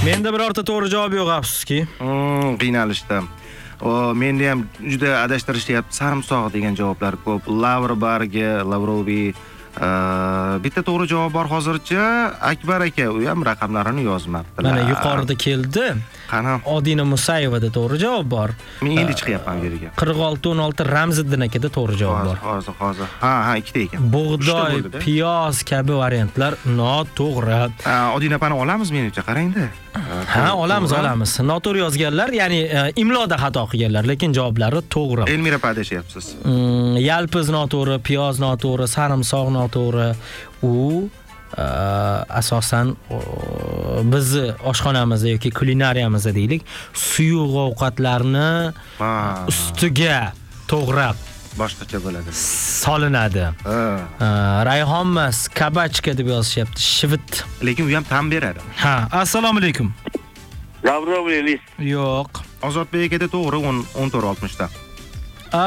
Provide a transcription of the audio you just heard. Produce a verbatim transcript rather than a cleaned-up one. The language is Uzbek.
Menda birorta to'g'ri javob yo'q, afsuski. Hmm, qiynalishdim. O, menda ham juda adashtirishyapti. Sarimsoq degan javoblar ko'p. Lavrbargi, lavrovi. Bitta to'g'ri javob bor hozircha. Akbar aka, u ham raqamlarini yozmabdi. Mana yuqorida keldi. Qani? Odina Musayevada to'g'ri javob bor. Men endi chiqyapman bu yerga. qirq olti o'n olti Ramziddin akada to'g'ri javob bor. Hozir, hozir. Ha, ha, ikkita ekan. Bug'doy, piyoz kabi variantlar noto'g'ri. Odina pani olamiz menimcha, qarang-da. Ha, olamiz, olamiz. Noto'g'ri yozganlar, ya'ni imloda xato qilganlar, lekin javoblari to'g'ri. Elmira pa deyapsiz. Mm, yalpiz noto'g'ri, piyoz noto'g'ri, sarimsoq noto'g'ri. U asosan bizni oshxonamizda yoki kulinariyamizda deylik, suyuq ovqatlarni ustiga to'g'rab boshqacha bo'ladi. Solinadi. Ha. Rayhon emas, kabachka deb yozishyapti. Shivit. Lekin u ham ta'm beradi. Ha, assalomu alaykum. Lavrovi list. Yo'q. Ozodbek aka to'g'ri o'n to'rt oltmishda.